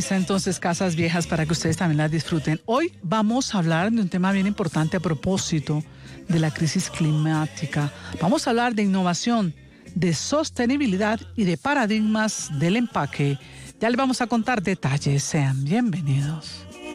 lista entonces Casas Viejas para que ustedes también las disfruten. Hoy vamos a hablar de un tema bien importante a propósito de la crisis climática. Vamos a hablar de innovación, de sostenibilidad y de paradigmas del empaque. Ya les vamos a contar detalles. Sean bienvenidos.